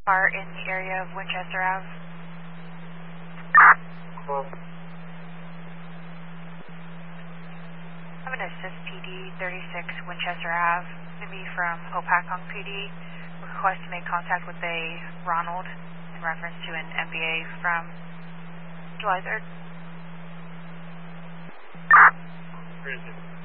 Are in the area of Winchester Ave. Cool. I have an assist PD 36 Winchester Ave, maybe from Hopatcong PD. Request to make contact with a Ronald in reference to an MBA from July 3rd. Where is it?